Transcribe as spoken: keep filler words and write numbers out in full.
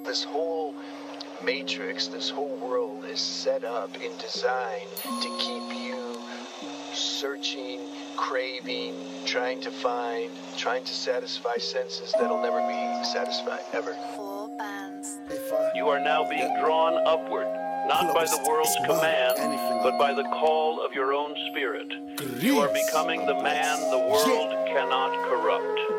This whole matrix, this whole world is set up and designed to keep you searching, craving, trying to find, trying to satisfy senses that'll never be satisfied, ever. Four bands. You are now being drawn upward, not by the world's command, but by the call of your own spirit. You are becoming the man the world cannot corrupt.